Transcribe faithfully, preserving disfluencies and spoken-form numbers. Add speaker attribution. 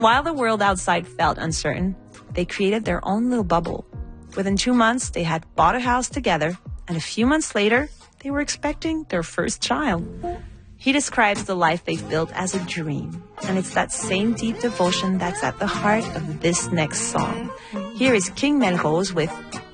Speaker 1: While the world outside felt uncertain, they created their own little bubble. Within two months, they had bought a house together, and a few months later, they were expecting their first child. He describes the life they've built as a dream, and it's that same deep devotion that's at the heart of this next song. Here is King Melrose with